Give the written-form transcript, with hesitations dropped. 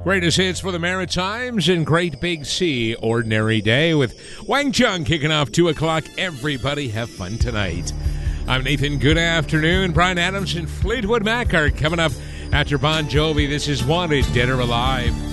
Greatest hits for the Maritimes and Great Big Sea. Ordinary Day with Wang Chung kicking off 2 o'clock. Everybody have fun tonight. I'm Nathan. Good afternoon. Bryan Adams and Fleetwood Mac are coming up after Bon Jovi. This is Wanted, Dead or Alive.